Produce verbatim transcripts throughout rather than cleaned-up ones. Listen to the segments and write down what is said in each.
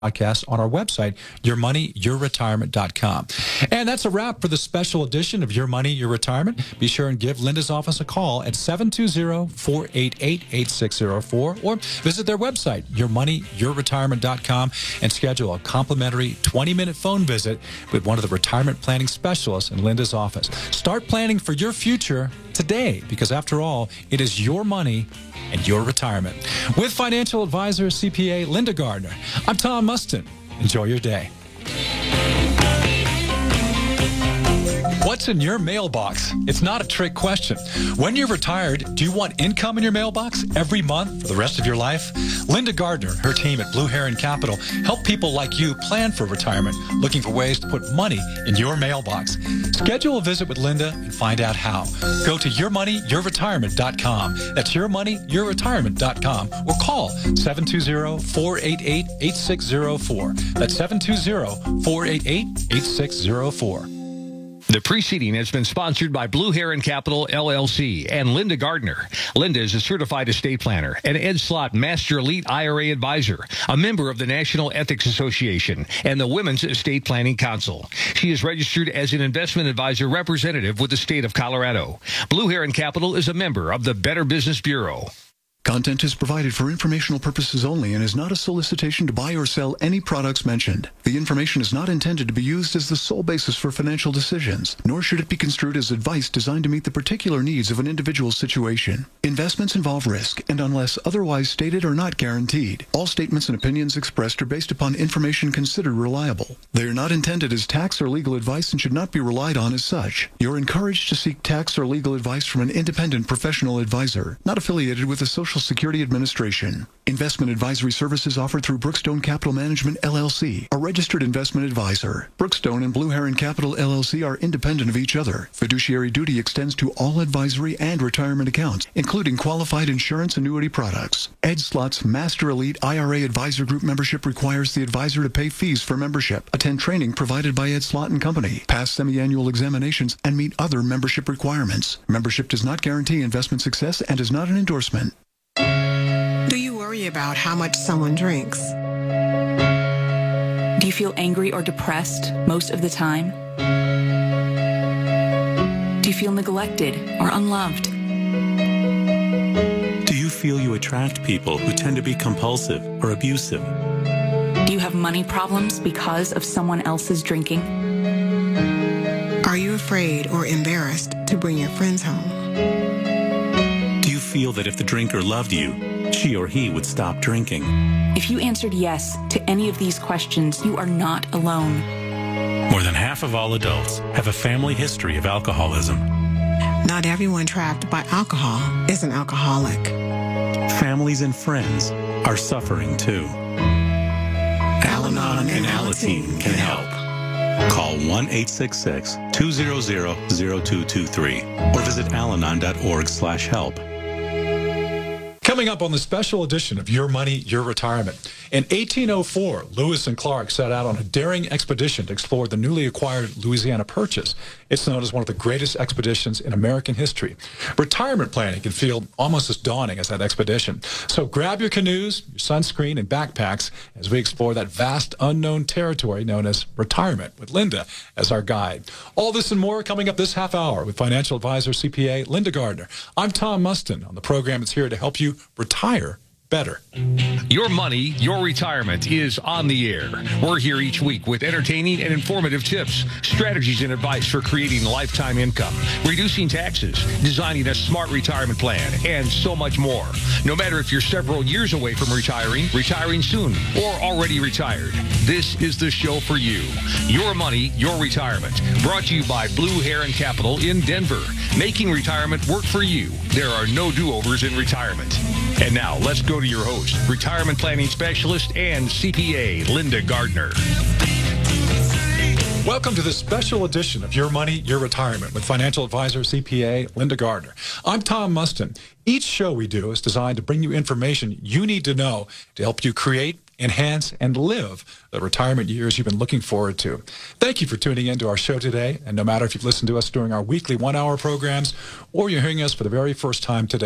podcast on our website, your money your retirement dot com. And that's a wrap for the special edition of Your Money, Your Retirement. Be sure and give Linda's office a call at seven two zero, four eight eight, eight six zero four or visit their website, your money your retirement dot com, and schedule a complimentary twenty-minute phone visit with one of the retirement planning specialists in Linda's office. Start planning for your future today, because after all, it is your money and your retirement. With financial advisor, C P A Linda Gardner, I'm Tom Mustin. Enjoy your day. What's in your mailbox? It's not a trick question. When you're retired, do you want income in your mailbox every month for the rest of your life? Linda Gardner and her team at Blue Heron Capital help people like you plan for retirement, looking for ways to put money in your mailbox. Schedule a visit with Linda and find out how. Go to your money your retirement dot com. That's your money your retirement dot com, or call seven two zero, four eight eight, eight six zero four. That's seven two zero, four eight eight, eight six zero four. The preceding has been sponsored by Blue Heron Capital, L L C, and Linda Gardner. Linda is a certified estate planner, an Ed Slott Master Elite I R A advisor, a member of the National Ethics Association, and the Women's Estate Planning Council. She is registered as an investment advisor representative with the state of Colorado. Blue Heron Capital is a member of the Better Business Bureau. Content is provided for informational purposes only and is not a solicitation to buy or sell any products mentioned. The information is not intended to be used as the sole basis for financial decisions, nor should it be construed as advice designed to meet the particular needs of an individual's situation. Investments involve risk, and unless otherwise stated, are not guaranteed. All statements and opinions expressed are based upon information considered reliable. They are not intended as tax or legal advice and should not be relied on as such. You're encouraged to seek tax or legal advice from an independent professional advisor, not affiliated with a social Security Administration. Investment advisory services offered through Brookstone Capital Management, L L C, a registered investment advisor. Brookstone and Blue Heron Capital, L L C, are independent of each other. Fiduciary duty extends to all advisory and retirement accounts, including qualified insurance annuity products. Ed Slott's Master Elite I R A Advisor Group membership requires the advisor to pay fees for membership, attend training provided by Ed Slott and Company, pass semi-annual examinations, and meet other membership requirements. Membership does not guarantee investment success and is not an endorsement. Do you worry about how much someone drinks? Do you feel angry or depressed most of the time? Do you feel neglected or unloved? Do you feel you attract people who tend to be compulsive or abusive? Do you have money problems because of someone else's drinking? Are you afraid or embarrassed to bring your friends home? Do you feel that if the drinker loved you, she or he would stop drinking? If you answered yes to any of these questions, you are not alone. More than half of all adults have a family history of alcoholism. Not everyone trapped by alcohol is an alcoholic. Families and friends are suffering too. Al-Anon and Alateen can help. Call one eight six six, two zero zero, zero two two three or visit alanon dot org slash help. Coming up on the special edition of Your Money, Your Retirement. In eighteen oh four, Lewis and Clark set out on a daring expedition to explore the newly acquired Louisiana Purchase. It's known as one of the greatest expeditions in American history. Retirement planning can feel almost as daunting as that expedition. So grab your canoes, your sunscreen, and backpacks as we explore that vast unknown territory known as retirement, with Linda as our guide. All this and more coming up this half hour with financial advisor, C P A Linda Gardner. I'm Tom Mustin on the program that's here to help you retire better. Your Money, Your Retirement is on the air. We're here each week with entertaining and informative tips, strategies, and advice for creating lifetime income, reducing taxes, designing a smart retirement plan, and so much more. No matter if you're several years away from retiring, retiring soon, or already retired, this is the show for you. Your Money, Your Retirement, brought to you by Blue Heron Capital in Denver, making retirement work for you. There are no do-overs in retirement. And now, let's go to your host, retirement planning specialist and C P A, Linda Gardner. Welcome to this special edition of Your Money, Your Retirement with financial advisor, C P A, Linda Gardner. I'm Tom Mustin. Each show we do is designed to bring you information you need to know to help you create, enhance, and live the retirement years you've been looking forward to. Thank you for tuning in to our show today. And no matter if you've listened to us during our weekly one-hour programs or you're hearing us for the very first time today,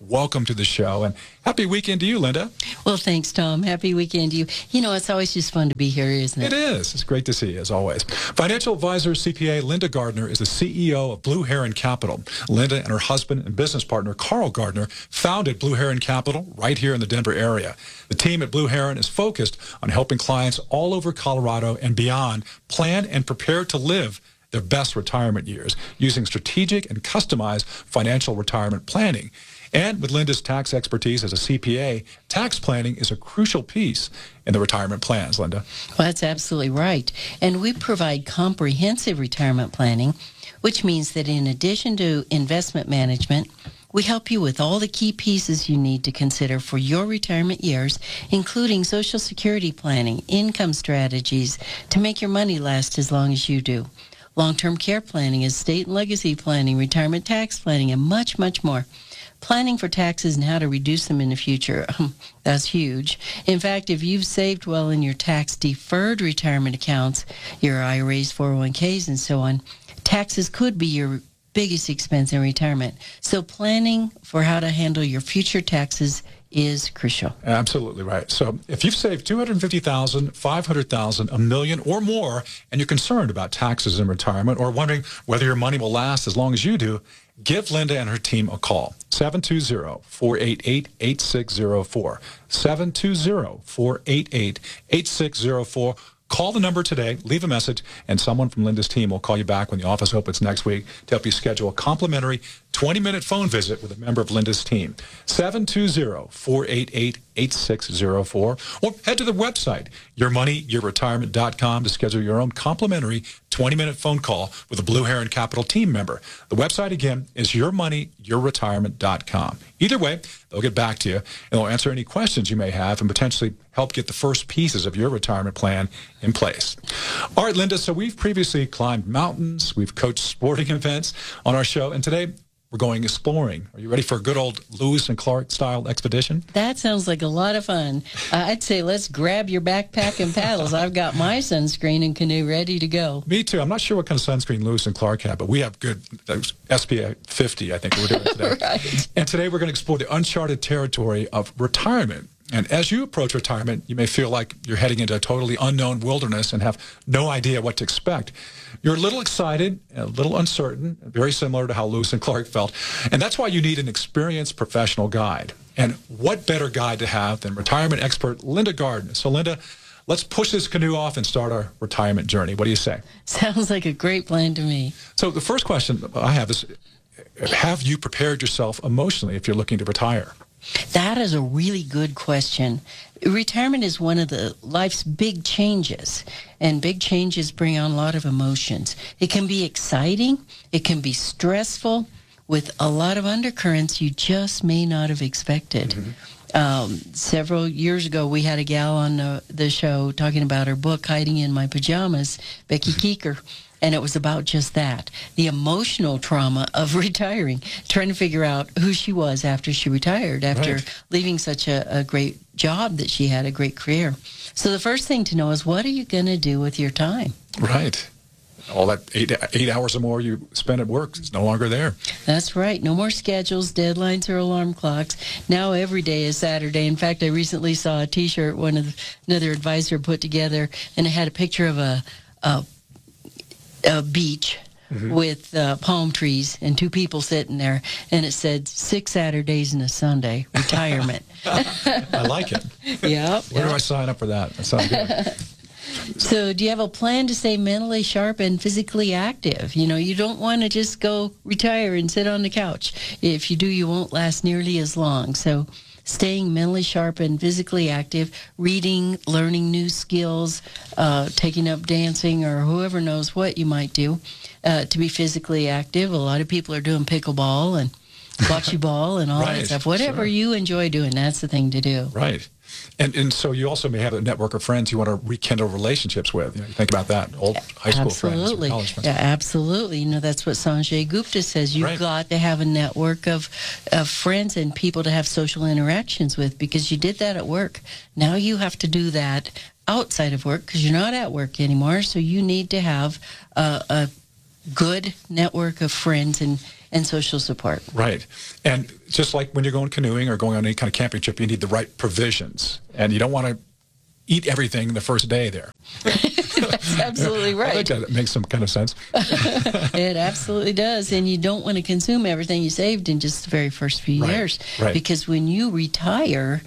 welcome to the show. And happy weekend to you, Linda. Well, thanks, Tom. Happy weekend to you. You know, it's always just fun to be here, isn't it? It is. It's great to see you, as always. Financial advisor, C P A Linda Gardner is the C E O of Blue Heron Capital. Linda and her husband and business partner, Carl Gardner, founded Blue Heron Capital right here in the Denver area. The team at Blue Heron is focused on helping clients all over Colorado and beyond plan and prepare to live their best retirement years using strategic and customized financial retirement planning. And with Linda's tax expertise as a C P A, tax planning is a crucial piece in the retirement plans, Linda. Well, that's absolutely right. And we provide comprehensive retirement planning, which means that in addition to investment management, we help you with all the key pieces you need to consider for your retirement years, including Social Security planning, income strategies to make your money last as long as you do, long-term care planning, estate and legacy planning, retirement tax planning, and much, much more. Planning for taxes and how to reduce them in the future, that's huge. In fact, if you've saved well in your tax-deferred retirement accounts, your I R As, four oh one k's, and so on, taxes could be your biggest expense in retirement. So planning for how to handle your future taxes is crucial. Absolutely right. So if you've saved two hundred fifty thousand dollars, five hundred thousand dollars, a million or more, and you're concerned about taxes in retirement or wondering whether your money will last as long as you do, give Linda and her team a call. seven two zero, four eight eight, eight six zero four. seven two zero, four eight eight, eight six zero four. Call the number today, leave a message, and someone from Linda's team will call you back when the office opens next week to help you schedule a complimentary twenty-minute phone visit with a member of Linda's team. seven two zero, four eight eight, eight six zero four. Or head to the website, your money your retirement dot com, to schedule your own complimentary twenty-minute phone call with a Blue Heron Capital team member. The website, again, is your money your retirement dot com. Either way, they'll get back to you, and they'll answer any questions you may have and potentially help get the first pieces of your retirement plan in place. All right, Linda, so we've previously climbed mountains, we've coached sporting events on our show, and today we're going exploring. Are you ready for a good old Lewis and Clark style expedition? That sounds like a lot of fun. Uh, I'd say let's grab your backpack and paddles. I've got my sunscreen and canoe ready to go. Me too. I'm not sure what kind of sunscreen Lewis and Clark have, but we have good uh, S P F fifty, I think we're doing today. Right. And today we're going to explore the uncharted territory of retirement. And as you approach retirement, you may feel like you're heading into a totally unknown wilderness and have no idea what to expect. You're a little excited, a little uncertain, very similar to how Lewis and Clark felt. And that's why you need an experienced professional guide. And what better guide to have than retirement expert Linda Gardner? So, Linda, let's push this canoe off and start our retirement journey. What do you say? Sounds like a great plan to me. So the first question I have is, have you prepared yourself emotionally if you're looking to retire? That is a really good question. Retirement is one of the life's big changes, and big changes bring on a lot of emotions. It can be exciting, it can be stressful, with a lot of undercurrents you just may not have expected. Mm-hmm. Um, several years ago, we had a gal on the, the show talking about her book, Hiding in My Pajamas, Becky Keeker. And it was about just that, the emotional trauma of retiring, trying to figure out who she was after she retired, after right. leaving such a, a great job that she had, a great career. So the first thing to know is, what are you going to do with your time? Right. All that eight, eight hours or more you spend at work is no longer there. That's right. No more schedules, deadlines, or alarm clocks. Now every day is Saturday. In fact, I recently saw a T-shirt one of the, another advisor put together, and it had a picture of a, a a beach mm-hmm. with uh, palm trees and two people sitting there, and it said six Saturdays and a Sunday retirement. I like it. Yeah. Where yep. do I sign up for that? That sounds good. So do you have a plan to stay mentally sharp and physically active? You know, you don't want to just go retire and sit on the couch. If you do, you won't last nearly as long. So staying mentally sharp and physically active, reading, learning new skills, uh, taking up dancing, or whoever knows what you might do uh, to be physically active. A lot of people are doing pickleball and bocce ball and all right, that stuff. Whatever sure. you enjoy doing, that's the thing to do. Right. And and so you also may have a network of friends you want to rekindle relationships with. You know, you think about that, old high school absolutely. friends, college friends. Yeah, absolutely. You know, that's what Sanjay Gupta says. You've right. got to have a network of, of friends and people to have social interactions with, because you did that at work. Now you have to do that outside of work because you're not at work anymore. So you need to have a, a good network of friends and, and social support. Right. And just like when you're going canoeing or going on any kind of camping trip, you need the right provisions. And you don't want to eat everything the first day there. That's absolutely right. I think that makes some kind of sense. It absolutely does. And you don't want to consume everything you saved in just the very first few Right, years. right. Because when you retire,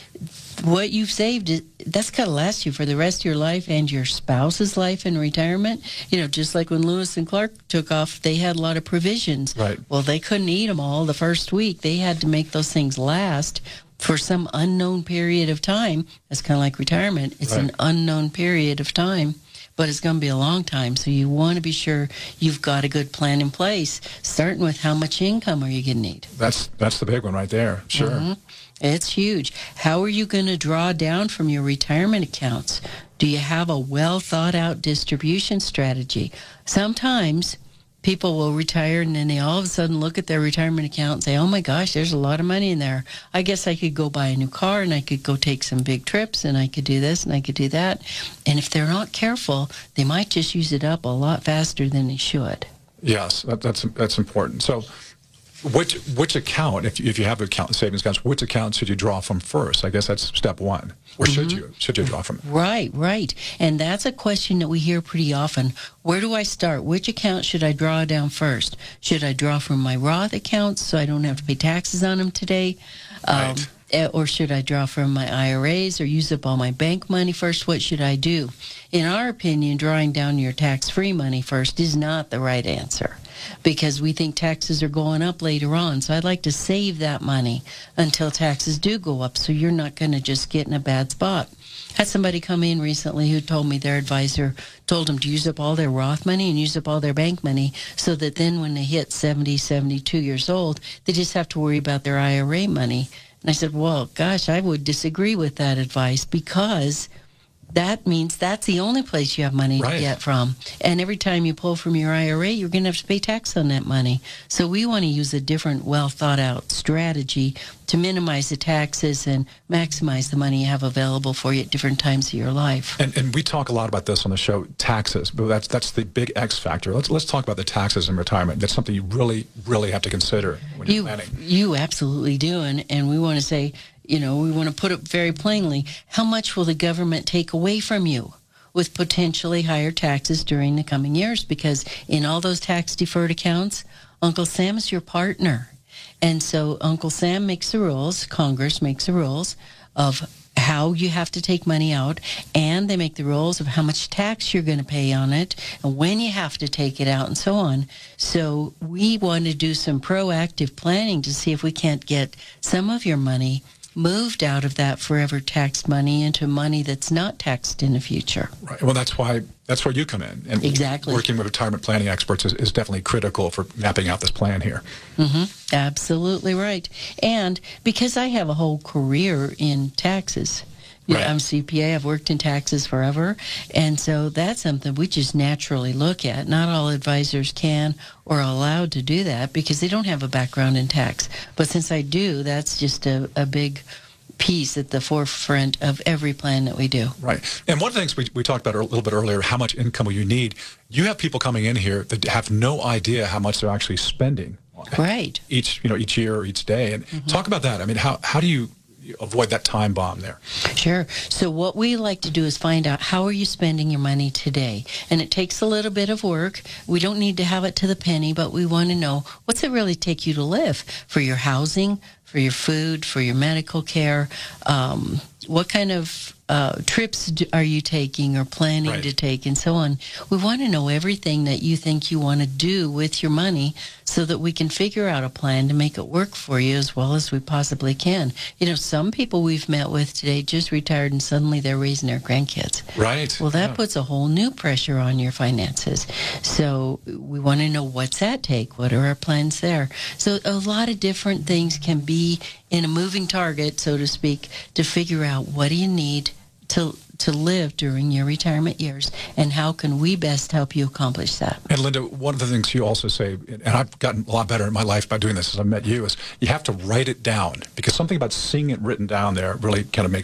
what you've saved, that's got to last you for the rest of your life and your spouse's life in retirement. You know, just like when Lewis and Clark took off, they had a lot of provisions. Right. Well, they couldn't eat them all the first week. They had to make those things last for some unknown period of time. That's kind of like retirement. It's Right. an unknown period of time, but it's going to be a long time. So you want to be sure you've got a good plan in place, starting with how much income are you going to need? That's that's the big one right there. Sure. Mm-hmm. It's huge. How are you going to draw down from your retirement accounts? Do you have a well thought out distribution strategy? Sometimes people will retire and then they all of a sudden look at their retirement account and say, oh my gosh, there's a lot of money in there. I guess I could go buy a new car and I could go take some big trips and I could do this and I could do that. And if they're not careful, they might just use it up a lot faster than they should. Yes, that, that's that's important. So, which which account, if you, if you have account savings accounts, which account should you draw from first? I guess that's step one. Or should you should you draw from? Right, right. And that's a question that we hear pretty often. Where do I start? Which account should I draw down first? Should I draw from my Roth accounts so I don't have to pay taxes on them today? Right. Um, eh, or should I draw from my I R As or use up all my bank money first? What should I do? In our opinion, drawing down your tax-free money first is not the right answer because we think taxes are going up later on. So I'd like to save that money until taxes do go up so you're not going to just get in a bad spot. Had somebody come in recently who told me their advisor told them to use up all their Roth money and use up all their bank money so that then when they hit seventy, seventy-two years old, they just have to worry about their I R A money. And I said, well, gosh, I would disagree with that advice because that means that's the only place you have money Right. to get from. And every time you pull from your I R A, you're going to have to pay tax on that money. So we want to use a different, well-thought-out strategy to minimize the taxes and maximize the money you have available for you at different times of your life. And and we talk a lot about this on the show, taxes, but that's that's the big X factor. Let's let's talk about the taxes in retirement. That's something you really really have to consider when you're You, planning. you absolutely do. And, and we want to say, you know, we want to put it very plainly, how much will the government take away from you with potentially higher taxes during the coming years? Because in all those tax-deferred accounts, Uncle Sam is your partner. And so Uncle Sam makes the rules, Congress makes the rules of how you have to take money out, and they make the rules of how much tax you're going to pay on it, and when you have to take it out, and so on. So we want to do some proactive planning to see if we can't get some of your money moved out of that forever taxed money into money that's not taxed in the future. Right. Well, that's why that's where you come in. And Exactly. working with retirement planning experts is, is definitely critical for mapping out this plan here. Mm-hmm. Absolutely right. And because I have a whole career in taxes, you know, Right. I'm a C P A, I've worked in taxes forever, and so that's something we just naturally look at. Not all advisors can or are allowed to do that because they don't have a background in tax. But since I do, that's just a, a big piece at the forefront of every plan that we do. Right. And one of the things we, we talked about a little bit earlier, how much income will you need? You have people coming in here that have no idea how much they're actually spending Right. each, you know, each year or each day. And Mm-hmm. talk about that. I mean, how, how do you avoid that time bomb there? Sure. So what we like to do is find out how are you spending your money today. And it takes a little bit of work. We don't need to have it to the penny, but we want to know what's it really take you to live for your housing, for your food, for your medical care. Um, what kind of uh, trips do, are you taking or planning Right. to take and so on? We want to know everything that you think you want to do with your money so that we can figure out a plan to make it work for you as well as we possibly can. You know, some people we've met with today just retired and suddenly they're raising their grandkids. Right. Well, that Yeah. puts a whole new pressure on your finances. So we want to know what's that take? What are our plans there? So a lot of different things can be in a moving target, so to speak, to figure out what do you need to to live during your retirement years and how can we best help you accomplish that. And Linda, one of the things you also say, and I've gotten a lot better in my life by doing this as I met you, is you have to write it down because something about seeing it written down there really kind of makes it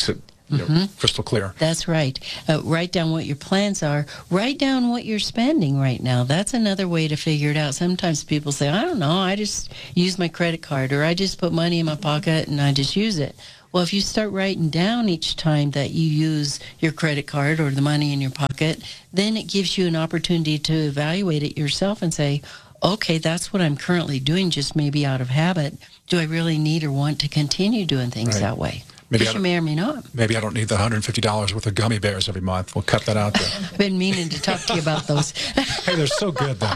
you know, crystal clear. That's right. Uh, write down what your plans are. Write down what you're spending right now. That's another way to figure it out. Sometimes people say, I don't know, I just use my credit card, or I just put money in my pocket and I just use it. Well, if you start writing down each time that you use your credit card or the money in your pocket, then it gives you an opportunity to evaluate it yourself and say, okay, that's what I'm currently doing, just maybe out of habit. Do I really need or want to continue doing things Right. that way? Maybe Because I you don't- may or may not. Maybe I don't need the one hundred fifty dollars worth of gummy bears every month. We'll cut that out there. I've been meaning to talk to you about those. Hey, they're so good, though.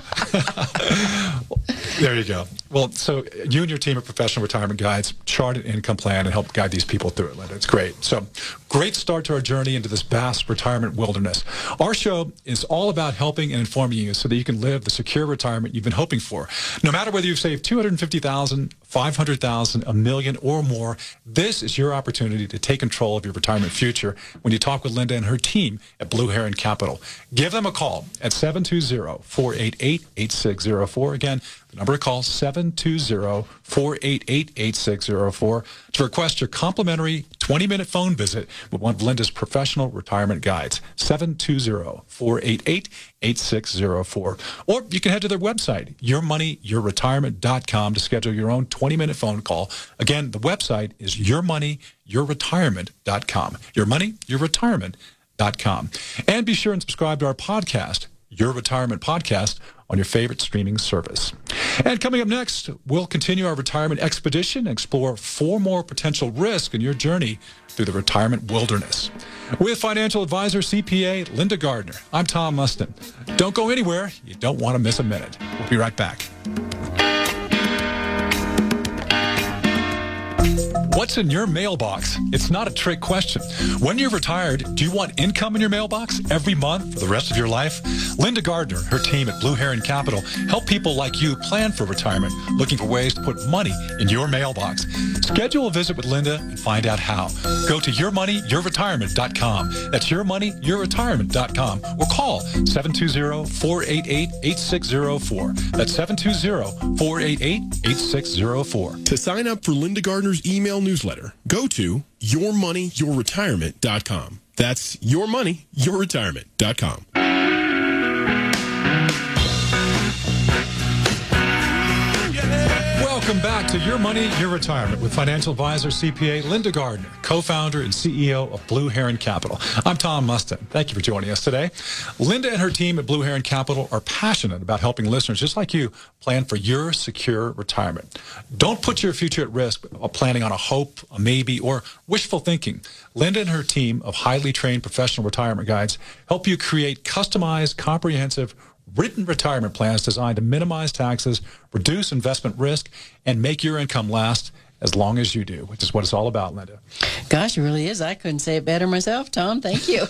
There you go. Well, so you and your team of professional retirement guides chart an income plan and help guide these people through it, Linda. It's great. So great start to our journey into this vast retirement wilderness. Our show is all about helping and informing you so that you can live the secure retirement you've been hoping for. No matter whether you've saved two hundred fifty thousand dollars, five hundred thousand dollars, a million or more, this is your opportunity to take control of your retirement future when you talk with Linda and her team at Blue Heron Capital. Give them a call at seven two zero, four eight eight, eight six zero four. Again, the number to call is seven two zero, four eight eight, eight six zero four to request your complimentary twenty-minute phone visit with one of Linda's professional retirement guides, seven two zero, four eight eight, eight six zero four. Or you can head to their website, your money your retirement dot com, to schedule your own twenty-minute phone call. Again, the website is your money your retirement dot com, your money your retirement dot com. And be sure and subscribe to our podcast, Your Retirement Podcast, on your favorite streaming service. And coming up next, we'll continue our retirement expedition and explore four more potential risks in your journey through the retirement wilderness. With financial advisor C P A Linda Gardner, I'm Tom Mustin. Don't go anywhere. You don't want to miss a minute. We'll be right back. What's in your mailbox? It's not a trick question. When you're retired, do you want income in your mailbox every month for the rest of your life? Linda Gardner, her team at Blue Heron Capital, help people like you plan for retirement, looking for ways to put money in your mailbox. Schedule a visit with Linda and find out how. Go to your money your retirement dot com. That's your money your retirement dot com. Or call seven two zero, four eight eight, eight six zero four. That's seven two zero, four eight eight, eight six zero four. To sign up for Linda Gardner's email newsletter, go to your money your retirement dot com. That's your money your retirement dot com. Welcome back to Your Money, Your Retirement with financial advisor C P A Linda Gardner, co-founder and C E O of Blue Heron Capital. I'm Tom Mustin. Thank you for joining us today. Linda and her team at Blue Heron Capital are passionate about helping listeners just like you plan for your secure retirement. Don't put your future at risk while planning on a hope, a maybe, or wishful thinking. Linda and her team of highly trained professional retirement guides help you create customized, comprehensive, written retirement plans designed to minimize taxes, reduce investment risk, and make your income last as long as you do, which is what it's all about, Linda. Gosh, it really is. I couldn't say it better myself, Tom. Thank you.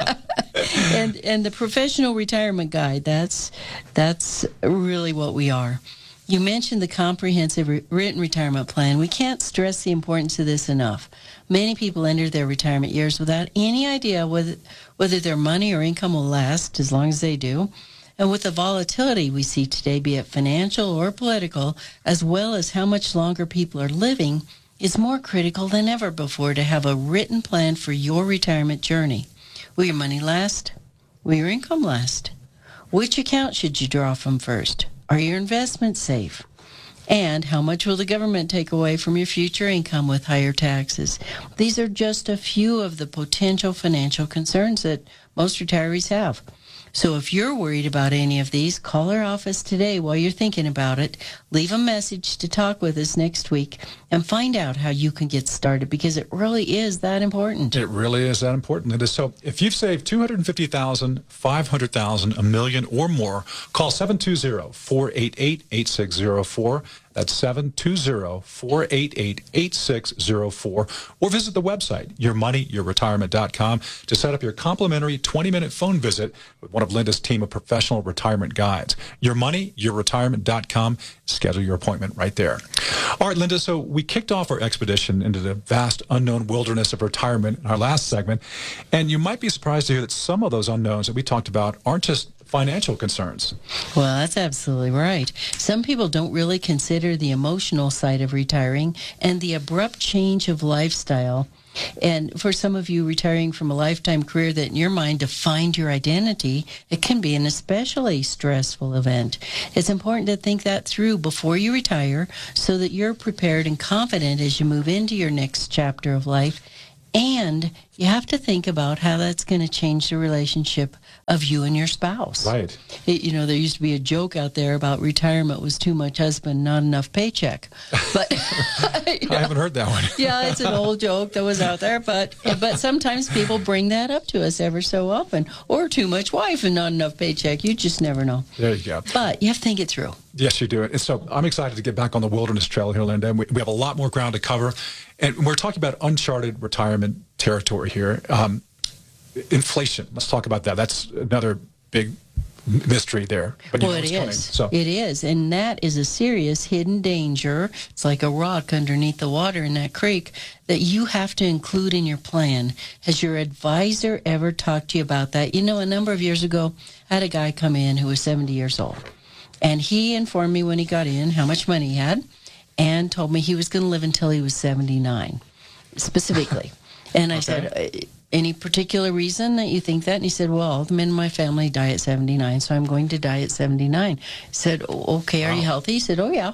and and the professional retirement guide, that's that's really what we are. You mentioned the comprehensive re- written retirement plan. We can't stress the importance of this enough. Many people enter their retirement years without any idea whether whether their money or income will last as long as they do. And with the volatility we see today, be it financial or political, as well as how much longer people are living, it's more critical than ever before to have a written plan for your retirement journey. Will your money last? Will your income last? Which account should you draw from first? Are your investments safe? And how much will the government take away from your future income with higher taxes? These are just a few of the potential financial concerns that most retirees have. So if you're worried about any of these, call our office today while you're thinking about it. Leave a message to talk with us next week and find out how you can get started, because it really is that important. It really is that important, Linda. So if you've saved two hundred fifty thousand dollars, five hundred thousand dollars, a million or more, call seven two zero, four eight eight, eight six zero four. That's seven two zero, four eight eight, eight six zero four. Or visit the website, your money your retirement dot com, to set up your complimentary twenty-minute phone visit with one of Linda's team of professional retirement guides. your money your retirement dot com. Schedule your appointment right there. All right, Linda, so we kicked off our expedition into the vast unknown wilderness of retirement in our last segment, and you might be surprised to hear that some of those unknowns that we talked about aren't just financial concerns. Well, that's absolutely right. Some people don't really consider the emotional side of retiring and the abrupt change of lifestyle And for some of you retiring from a lifetime career that in your mind to find your identity, it can be an especially stressful event. It's important to think that through before you retire so that you're prepared and confident as you move into your next chapter of life. And you have to think about how that's going to change the relationship of you and your spouse. Right. It, you know, there used to be a joke out there about retirement was too much husband, not enough paycheck. But I haven't heard that one. Yeah, it's an old joke that was out there, but but sometimes people bring that up to us ever so often. Or too much wife and not enough paycheck. You just never know. There you go. But you have to think it through. Yes, you do. And so I'm excited to get back on the Wilderness Trail here, Linda. And we, we have a lot more ground to cover. And we're talking about uncharted retirement territory here. Um, inflation. Let's talk about that. That's another big mystery there. But you Well, know it it's coming. is. So It is. And that is a serious hidden danger. It's like a rock underneath the water in that creek that you have to include in your plan. Has your advisor ever talked to you about that? You know, a number of years ago, I had a guy come in who was seventy years old. And he informed me when he got in how much money he had and told me he was going to live until he was seventy-nine, specifically. And I Okay. said, any particular reason that you think that? And he said, well, all the men in my family die at seventy-nine, so I'm going to die at seventy-nine. I said, "Oh, okay, are you healthy?" He said, oh, yeah.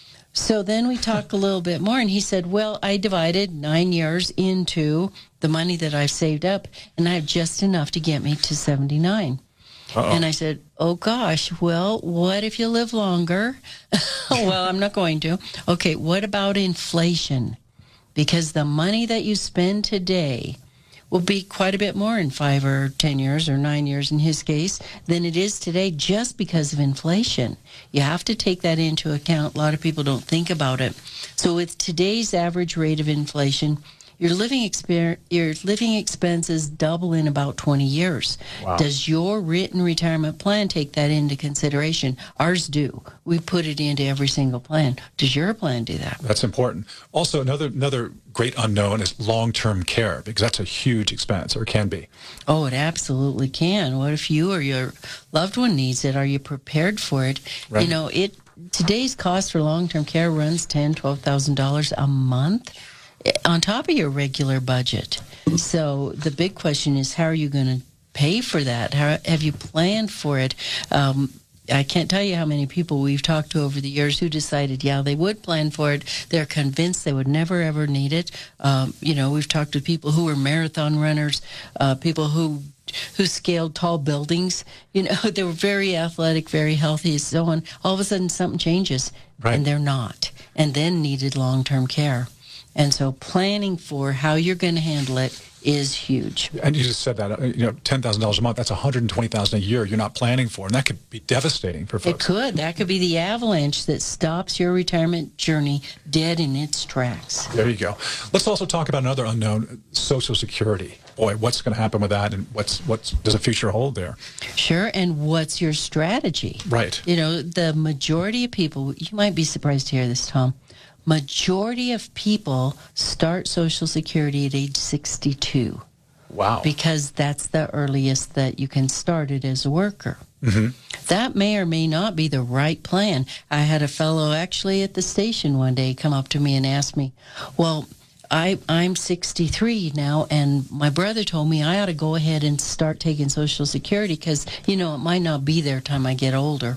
So then we talked a little bit more, and he said, well, I divided nine years into the money that I've saved up, and I have just enough to get me to seventy-nine. Uh-oh. And I said, oh, gosh, well, what if you live longer? Well, I'm not going to. Okay, what about inflation? Because the money that you spend today will be quite a bit more in five or ten years or nine years in his case than it is today just because of inflation. You have to take that into account. A lot of people don't think about it. So with today's average rate of inflation, your living exper- your living expenses double in about twenty years. Wow. Does your written retirement plan take that into consideration? Ours do. We put it into every single plan. Does your plan do that? that's important. Also, another another great unknown is long-term care, because that's a huge expense, or can be. Oh, it absolutely can. What if you or your loved one needs it? Are you prepared for it? Right. You know, it today's cost for long-term care runs ten, twelve thousand dollars a month on top of your regular budget. So the big question is, how are you going to pay for that? How have you planned for it? Um, I can't tell you how many people we've talked to over the years who decided, yeah, they would plan for it. They're convinced they would never, ever need it. Um, you know, we've talked to people who were marathon runners, uh, people who who scaled tall buildings. You know, they were very athletic, very healthy, and so on. All of a sudden, something changes, Right. and they're not, and then needed long-term care. And so planning for how you're going to handle it is huge. And you just said that, uh, you know, ten thousand dollars a month, that's one hundred twenty thousand dollars a year you're not planning for, and that could be devastating for It folks. could. That could be the avalanche that stops your retirement journey dead in its tracks. There you go. Let's also talk about another unknown, Social Security. Boy, what's going to happen with that, and what's what does the future hold there? Sure. And what's your strategy? Right. You know, the majority of people, you might be surprised to hear this, Tom. Majority of people start Social Security at age sixty-two Wow. because that's the earliest that you can start it as a worker. Mm-hmm. That may or may not be the right plan. I had a fellow actually at the station one day come up to me and ask me, well, I, I'm sixty-three now, and my brother told me I ought to go ahead and start taking Social Security because, you know, it might not be there time I get older.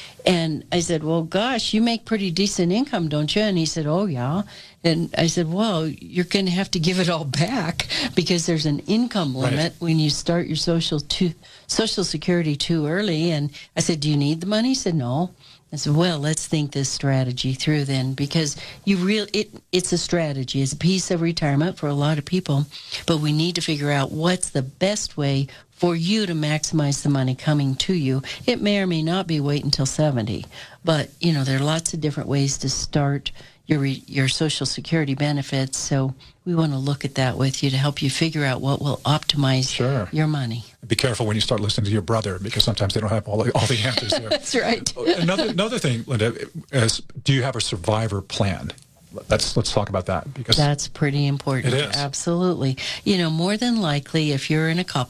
And I said, well, gosh, you make pretty decent income, don't you? And he said, oh, yeah. And I said, well, you're going to have to give it all back because there's an income limit Right. when you start your social too, Social Security too early. And I said, do you need the money? He said, no. I said, well, let's think this strategy through then, because you real it it's a strategy. It's a piece of retirement for a lot of people, but we need to figure out what's the best way for you to maximize the money coming to you. It may or may not be wait until seventy, but you know there are lots of different ways to start your re, your Social Security benefits. So we want to look at that with you to help you figure out what will optimize Sure. your money. Be careful when you start listening to your brother, because sometimes they don't have all the, all the answers there. That's right. another another thing, Linda, is do you have a survivor plan? That's let's talk about that, because That's pretty important. It is. Absolutely. You know, more than likely, if you're in a couple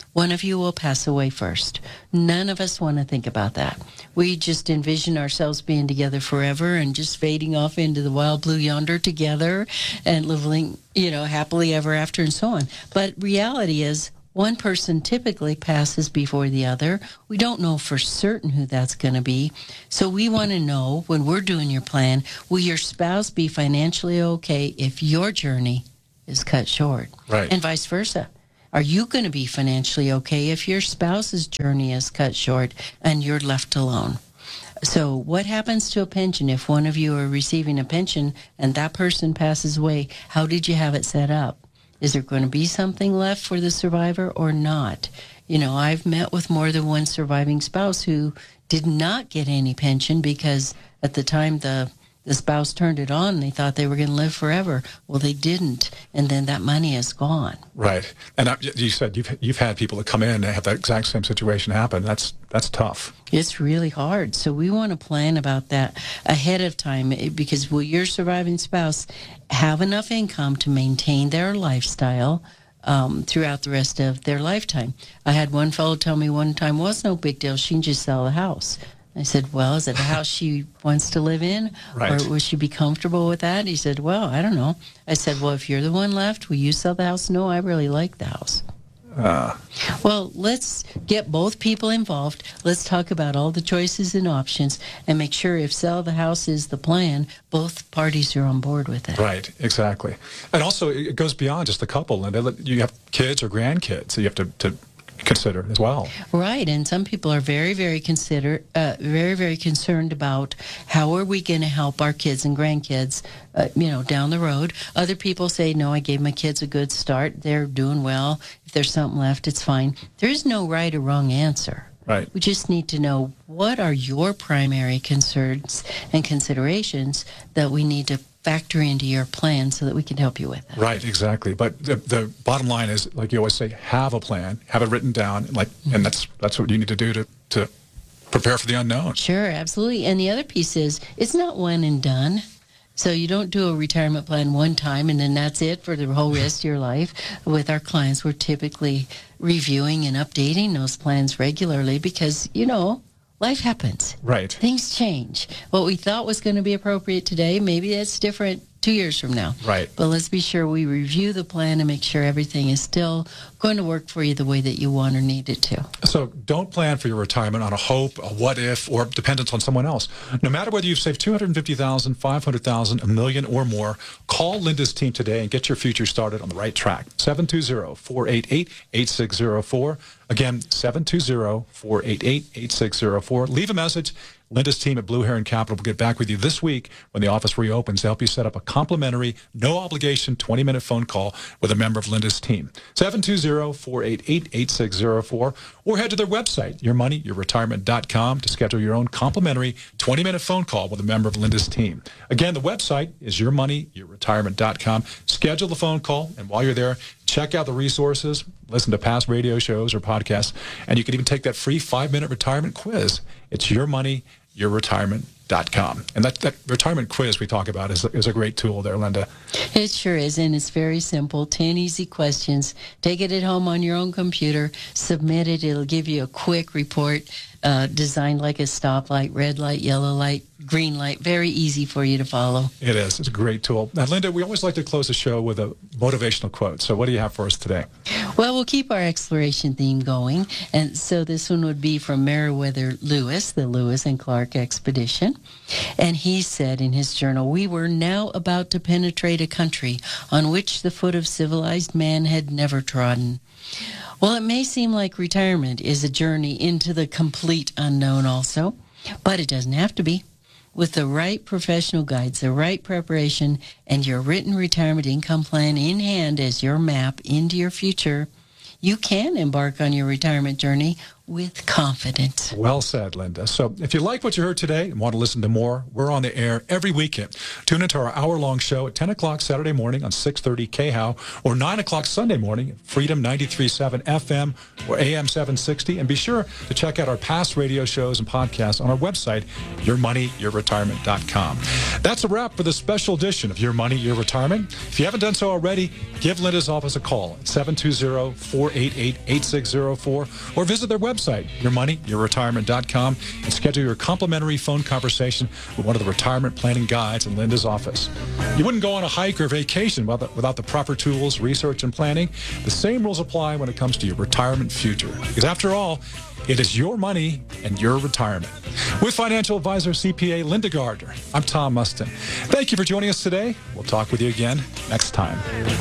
one of you will pass away first. None of us want to think about that. We just envision ourselves being together forever and just fading off into the wild blue yonder together and living, you know, happily ever after and so on. But reality is, one person typically passes before the other. We don't know for certain who that's going to be. So we want to know, when we're doing your plan, will your spouse be financially okay if your journey is cut short? Right. And vice versa. Are you going to be financially okay if your spouse's journey is cut short and you're left alone? So what happens to a pension if one of you are receiving a pension and that person passes away? How did you have it set up? Is there going to be something left for the survivor or not? You know, I've met with more than one surviving spouse who did not get any pension because at the time the the spouse turned it on, they thought they were going to live forever. Well, they didn't, and then that money is gone. Right. And I, you said you've you've had people that come in and have that exact same situation happen. That's that's tough. It's really hard. So we want to plan about that ahead of time, because will your surviving spouse have enough income to maintain their lifestyle um, throughout the rest of their lifetime? I had one fellow tell me one time, well, it's no big deal. She can just sell the house. I said, well, is it a house she wants to live in? Right. Or will she be comfortable with that? He said, well, I don't know. I said, well, if you're the one left, will you sell the house? No, I really like the house. Uh. Well, let's get both people involved. Let's talk about all the choices and options and make sure if sell the house is the plan, both parties are on board with it. Right, exactly. And also, it goes beyond just the couple. And you have kids or grandkids, so you have to, to consider as well. Right, and some people are very, very consider, uh, very, very concerned about how are we going to help our kids and grandkids, uh, you know, down the road. Other people say, no, I gave my kids a good start. They're doing well. If there's something left, it's fine. There is no right or wrong answer. Right. We just need to know what are your primary concerns and considerations that we need to factor into your plan so that we can help you with it. Right, exactly. But the, the bottom line is, like you always say, have a plan, have it written down, like, mm-hmm. and that's that's what you need to do to, to prepare for the unknown. Sure, absolutely. And the other piece is, it's not one and done. So you don't do a retirement plan one time and then that's it for the whole rest of your life. With our clients, we're typically reviewing and updating those plans regularly because, you know, life happens. Right. Things change. What we thought was going to be appropriate today, maybe that's different two years from now. Right. But let's be sure we review the plan and make sure everything is still going to work for you the way that you want or need it to. So don't plan for your retirement on a hope, a what if, or dependence on someone else. No matter whether you've saved two hundred fifty thousand dollars, five hundred thousand dollars, a million or more, call Linda's team today and get your future started on the right track. seven two zero, four eight eight, eight six zero four. Again, seven two zero, four eight eight, eight six zero four. Leave a message. Linda's team at Blue Heron Capital will get back with you this week when the office reopens to help you set up a complimentary, no-obligation twenty-minute phone call with a member of Linda's team. seven two zero, four eight eight, eight six zero four. Or head to their website, your money your retirement dot com, to schedule your own complimentary twenty-minute phone call with a member of Linda's team. Again, the website is your money your retirement dot com. Schedule the phone call, and while you're there, check out the resources, listen to past radio shows or podcasts, and you can even take that free five-minute retirement quiz. It's your money your retirement dot com. And that, that retirement quiz we talk about is, is a great tool there, Linda. It sure is, and it's very simple. ten easy questions. Take it at home on your own computer, submit it. It'll give you a quick report uh, designed like a stoplight, red light, yellow light, green light. Very easy for you to follow. It is. It's a great tool. Now, Linda, we always like to close the show with a motivational quote. So what do you have for us today? Well, we'll keep our exploration theme going. And so this one would be from Meriwether Lewis, the Lewis and Clark expedition. And he said in his journal, "We were now about to penetrate a country on which the foot of civilized man had never trodden." Well, it may seem like retirement is a journey into the complete unknown also, but it doesn't have to be. With the right professional guides, the right preparation, and your written retirement income plan in hand as your map into your future, you can embark on your retirement journey with confidence. Well said, Linda. So if you like what you heard today and want to listen to more, we're on the air every weekend. Tune into our hour-long show at ten o'clock Saturday morning on six thirty K H O W or nine o'clock Sunday morning at Freedom ninety-three point seven F M or A M seven sixty. And be sure to check out our past radio shows and podcasts on our website, your money your retirement dot com. That's a wrap for this special edition of Your Money, Your Retirement. If you haven't done so already, give Linda's office a call at seven two zero, four eight eight, eight six zero four or visit their website, your money your retirement dot com, and schedule your complimentary phone conversation with one of the retirement planning guides in Linda's office. You wouldn't go on a hike or vacation without the, without the proper tools, research, and planning. The same rules apply when it comes to your retirement future. Because after all, it is your money and your retirement. With financial advisor C P A Linda Gardner, I'm Tom Mustin. Thank you for joining us today. We'll talk with you again next time.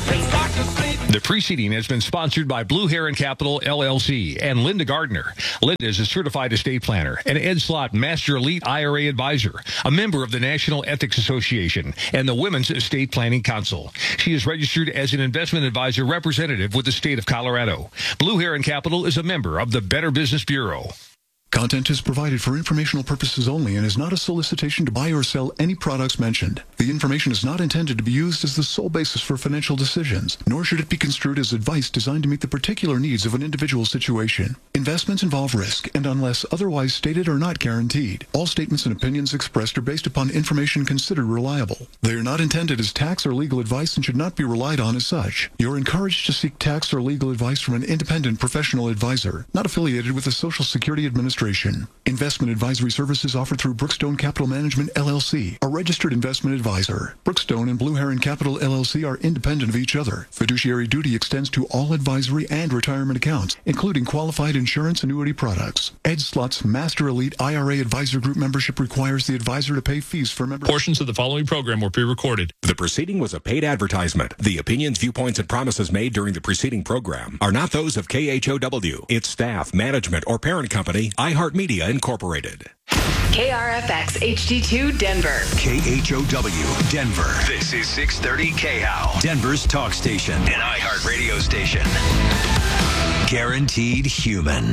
The preceding has been sponsored by Blue Heron Capital, L L C, and Linda Gardner. Linda is a certified estate planner, an Ed Slott Master Elite I R A advisor, a member of the National Ethics Association, and the Women's Estate Planning Council. She is registered as an investment advisor representative with the state of Colorado. Blue Heron Capital is a member of the Better Business Bureau. Content is provided for informational purposes only and is not a solicitation to buy or sell any products mentioned. The information is not intended to be used as the sole basis for financial decisions, nor should it be construed as advice designed to meet the particular needs of an individual situation. Investments involve risk, and unless otherwise stated are not guaranteed. All statements and opinions expressed are based upon information considered reliable. They are not intended as tax or legal advice and should not be relied on as such. You are encouraged to seek tax or legal advice from an independent professional advisor, not affiliated with the Social Security Administration. Investment advisory services offered through Brookstone Capital Management, L L C, a registered investment advisor. Brookstone and Blue Heron Capital, L L C are independent of each other. Fiduciary duty extends to all advisory and retirement accounts, including qualified insurance annuity products. Ed Slott's Master Elite I R A Advisor Group membership requires the advisor to pay fees for members. Portions of the following program were pre-recorded. The proceeding was a paid advertisement. The opinions, viewpoints, and promises made during the preceding program are not those of K H O W, its staff, management, or parent company, iHeartMedia Incorporated. K R F X H D two Denver. K H O W Denver. This is six thirty K H O W. Denver's talk station. An iHeart radio station. Guaranteed human.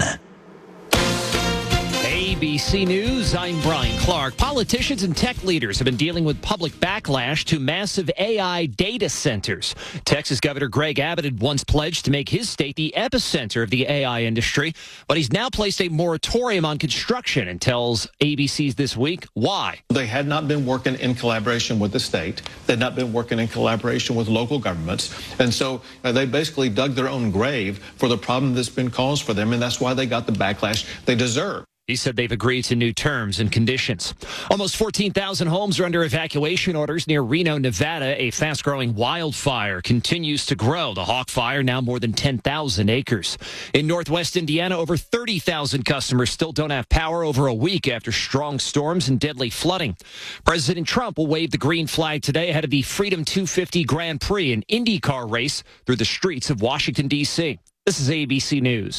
A B C News, I'm Brian Clark. Politicians and tech leaders have been dealing with public backlash to massive A I data centers. Texas Governor Greg Abbott had once pledged to make his state the epicenter of the A I industry, but he's now placed a moratorium on construction and tells A B C's This Week why. They had not been working in collaboration with the state. They had not been working in collaboration with local governments. And so uh, they basically dug their own grave for the problem that's been caused for them, and that's why they got the backlash they deserve. He said they've agreed to new terms and conditions. Almost fourteen thousand homes are under evacuation orders near Reno, Nevada. A fast-growing wildfire continues to grow. The Hawk Fire now more than ten thousand acres. In northwest Indiana, over thirty thousand customers still don't have power over a week after strong storms and deadly flooding. President Trump will wave the green flag today ahead of the Freedom two fifty Grand Prix, an IndyCar race through the streets of Washington, D C This is A B C News.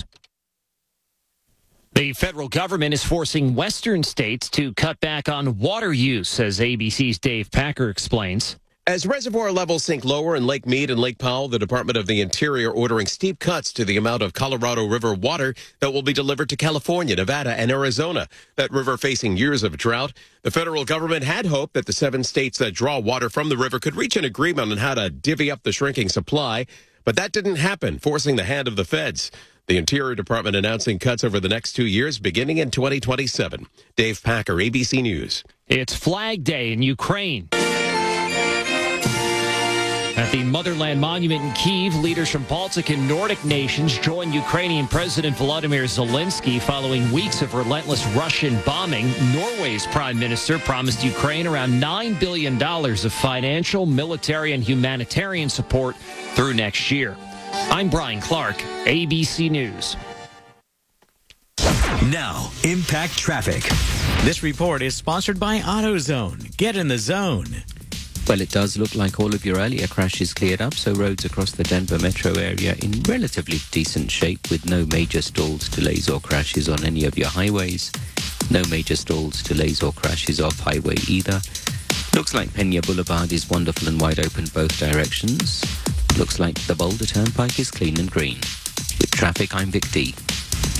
The federal government is forcing western states to cut back on water use, as A B C's Dave Packer explains. As reservoir levels sink lower in Lake Mead and Lake Powell, the Department of the Interior ordering steep cuts to the amount of Colorado River water that will be delivered to California, Nevada, and Arizona. That river facing years of drought. The federal government had hoped that the seven states that draw water from the river could reach an agreement on how to divvy up the shrinking supply, but that didn't happen, forcing the hand of the feds. The Interior Department announcing cuts over the next two years, beginning in twenty twenty-seven. Dave Packer, A B C News. It's Flag Day in Ukraine. At the Motherland Monument in Kyiv, leaders from Baltic and Nordic nations joined Ukrainian President Volodymyr Zelensky following weeks of relentless Russian bombing. Norway's prime minister promised Ukraine around nine billion dollars of financial, military, and humanitarian support through next year. I'm Brian Clark, A B C News. Now, Impact Traffic. This report is sponsored by AutoZone. Get in the zone. Well, it does look like all of your earlier crashes cleared up, so roads across the Denver metro area in relatively decent shape with no major stalls, delays or crashes on any of your highways. No major stalls, delays or crashes off highway either. Looks like Pena Boulevard is wonderful and wide open both directions. Looks like the Boulder Turnpike is clean and green. With traffic, I'm Vic D.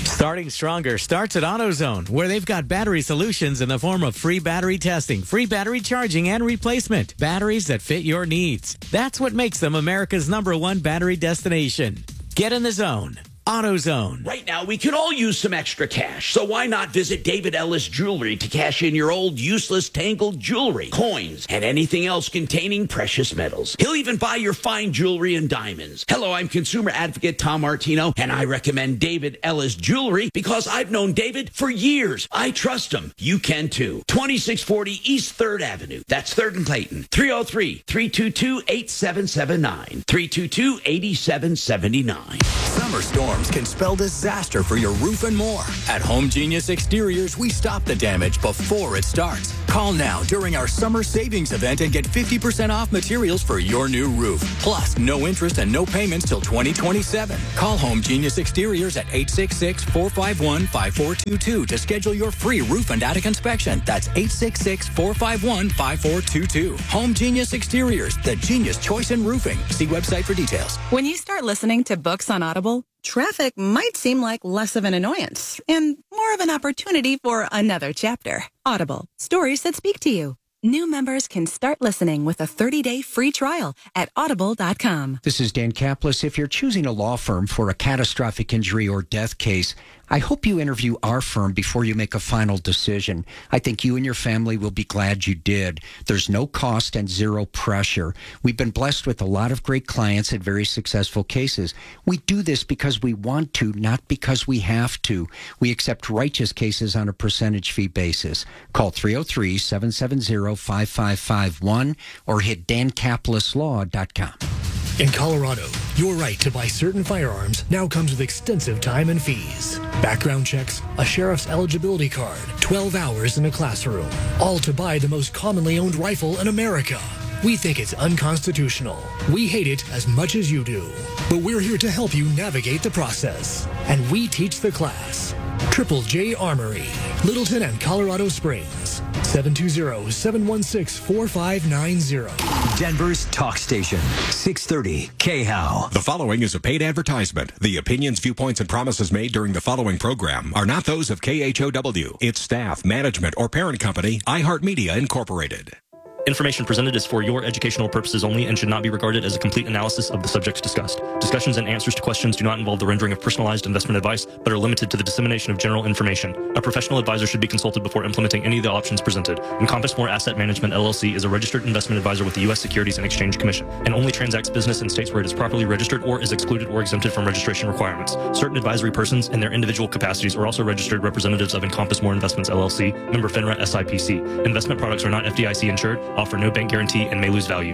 Starting Stronger starts at AutoZone, where they've got battery solutions in the form of free battery testing, free battery charging, and replacement. Batteries that fit your needs. That's what makes them America's number one battery destination. Get in the zone. AutoZone. Right now, we could all use some extra cash, so why not visit David Ellis Jewelry to cash in your old, useless, tangled jewelry, coins, and anything else containing precious metals. He'll even buy your fine jewelry and diamonds. Hello, I'm consumer advocate Tom Martino, and I recommend David Ellis Jewelry because I've known David for years. I trust him. You can too. twenty-six forty East third Avenue. That's third and Clayton. three oh three, three two two, eight seven seven nine. three two two, eight seven seven nine. Summer storms can spell disaster for your roof and more. At Home Genius Exteriors, we stop the damage before it starts. Call now during our summer savings event and get fifty percent off materials for your new roof. Plus, no interest and no payments till twenty twenty-seven. Call Home Genius Exteriors at eight six six, four five one, five four two two to schedule your free roof and attic inspection. That's eight six six, four five one, five four two two. Home Genius Exteriors, the genius choice in roofing. See website for details. When you start listening to books on Audible, traffic might seem like less of an annoyance and more of an opportunity for another chapter. Audible, stories that speak to you. New members can start listening with a thirty-day free trial at audible dot com. This is Dan Kaplis. If you're choosing a law firm for a catastrophic injury or death case, I hope you interview our firm before you make a final decision. I think you and your family will be glad you did. There's no cost and zero pressure. We've been blessed with a lot of great clients and very successful cases. We do this because we want to, not because we have to. We accept righteous cases on a percentage fee basis. Call three oh three, seven seven zero, five five five one or hit dan kaplis law dot com. In Colorado, your right to buy certain firearms now comes with extensive time and fees. Background checks, a sheriff's eligibility card, twelve hours in a classroom, all to buy the most commonly owned rifle in America. We think it's unconstitutional. We hate it as much as you do. But we're here to help you navigate the process. And we teach the class. Triple J Armory, Littleton and Colorado Springs. seven two zero, seven one six, four five nine zero. Denver's talk station, six thirty K H O W. The following is a paid advertisement. The opinions, viewpoints, and promises made during the following program are not those of K H O W, its staff, management, or parent company, iHeartMedia Incorporated. Information presented is for your educational purposes only and should not be regarded as a complete analysis of the subjects discussed. Discussions and answers to questions do not involve the rendering of personalized investment advice, but are limited to the dissemination of general information. A professional advisor should be consulted before implementing any of the options presented. Encompass More Asset Management, L L C is a registered investment advisor with the U S Securities and Exchange Commission and only transacts business in states where it is properly registered or is excluded or exempted from registration requirements. Certain advisory persons in their individual capacities are also registered representatives of Encompass More Investments, L L C, member FINRA S I P C. Investment products are not F D I C insured, offer no bank guarantee, and may lose value.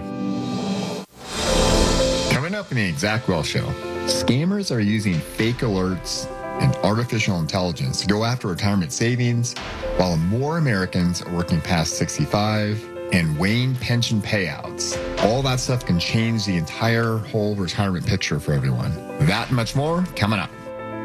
Coming up in the Exact Wealth Show, scammers are using fake alerts and artificial intelligence to go after retirement savings, while more Americans are working past sixty-five and weighing pension payouts. All that stuff can change the entire whole retirement picture for everyone. That and much more coming up.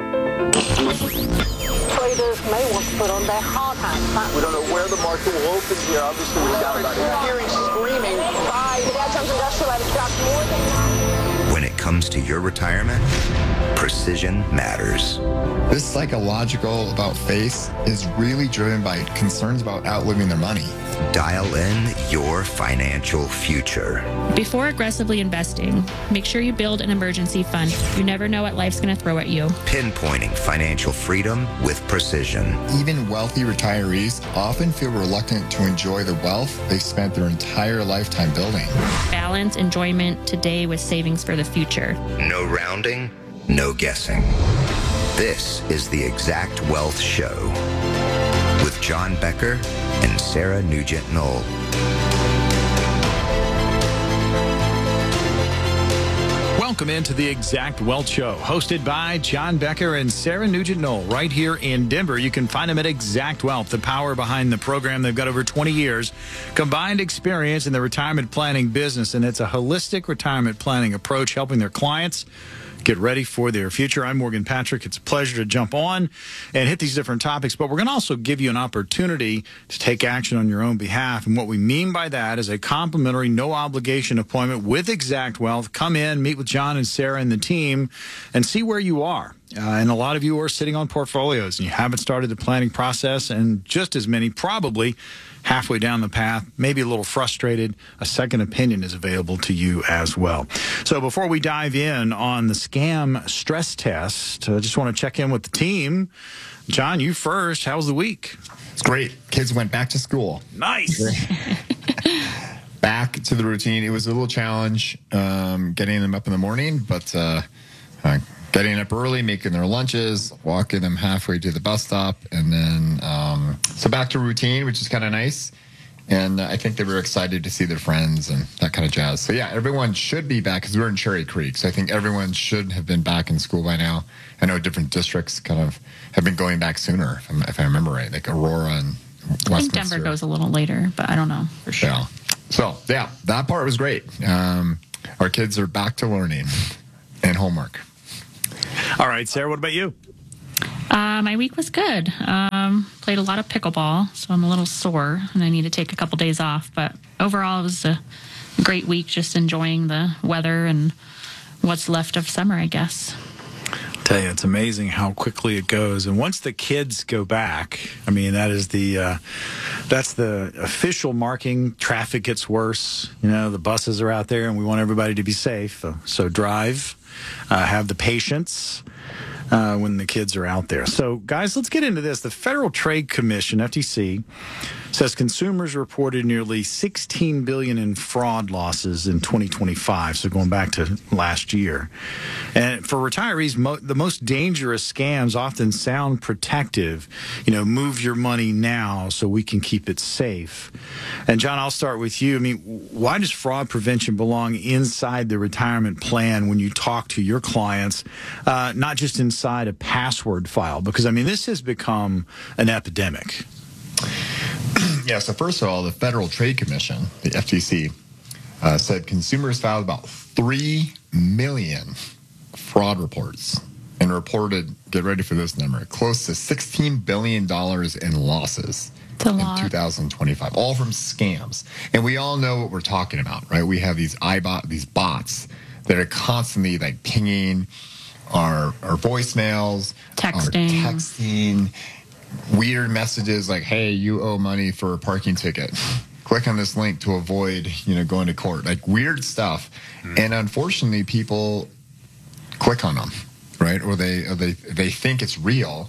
Traders may want to put on their hard hats. We don't know where the market will open here. Obviously, we doubt about it. Hearing screaming, buy the Dow Jones Industrial has dropped more than... When it comes to your retirement, precision matters. This psychological about face is really driven by concerns about outliving their money. Dial in your financial future. Before aggressively investing, make sure you build an emergency fund. You never know what life's going to throw at you. Pinpointing financial freedom with precision. Even wealthy retirees often feel reluctant to enjoy the wealth they spent their entire lifetime building. Balance enjoyment today with savings for the future. No rounding, no guessing. This is the Exact Wealth Show with John Becker and Sarah Nugent-Knoll. Welcome into the Exact Wealth Show, hosted by John Becker and Sarah Nugent-Knoll, right here in Denver. You can find them at Exact Wealth, the power behind the program. They've got over twenty years combined experience in the retirement planning business, and it's a holistic retirement planning approach, helping their clients get ready for their future. I'm Morgan Patrick. It's a pleasure to jump on and hit these different topics, but we're going to also give you an opportunity to take action on your own behalf. And what we mean by that is a complimentary, no obligation appointment with Exact Wealth. Come in, meet with John and Sarah and the team, and see where you are. Uh, and a lot of you are sitting on portfolios and you haven't started the planning process, and just as many probably halfway down the path, maybe a little frustrated. A second opinion is available to you as well. So before we dive in on the scam stress test, I just want to check in with the team. John, you first. How's the week? It's great. Kids went back to school. Nice. Back to the routine. It was a little challenge um, getting them up in the morning, but uh, uh, getting up early, making their lunches, walking them halfway to the bus stop, and then um, so back to routine, which is kind of nice. And uh, I think they were excited to see their friends and that kind of jazz. So yeah, everyone should be back because we're in Cherry Creek. So I think everyone should have been back in school by now. I know different districts kind of have been going back sooner, if, I'm, if I remember right, like Aurora and Westminster. I think Denver goes a little later, but I don't know for sure. Yeah. So, yeah, that part was great. Um, our kids are back to learning and homework. All right, Sarah, what about you? Uh, my week was good. Um, played a lot of pickleball, so I'm a little sore, and I need to take a couple days off. But overall, it was a great week, just enjoying the weather and what's left of summer, I guess. Tell you, it's amazing how quickly it goes. And once the kids go back, I mean, that is the uh, that's the official marking. Traffic gets worse. You know, the buses are out there, and we want everybody to be safe. So, so drive, uh, have the patience uh, when the kids are out there. So, guys, let's get into this. The Federal Trade Commission, F T C, says consumers reported nearly sixteen billion dollars in fraud losses in twenty twenty-five, so going back to last year. And for retirees, mo- the most dangerous scams often sound protective. You know, move your money now so we can keep it safe. And John, I'll start with you. I mean, why does fraud prevention belong inside the retirement plan when you talk to your clients, uh, not just inside a password file? Because, I mean, this has become an epidemic. Yeah, so first of all, the Federal Trade Commission, the F T C, uh, said consumers filed about three million fraud reports and reported, get ready for this number, close to sixteen billion dollars in losses in two thousand twenty-five, all from scams. And we all know what we're talking about, right? We have these iBot, these bots that are constantly like pinging our, our voicemails, texting. our texting, weird messages like, hey, you owe money for a parking ticket. Click on this link to avoid, you know, going to court. Like weird stuff. Mm. And unfortunately, people click on them, right? Or they, or they, they think it's real.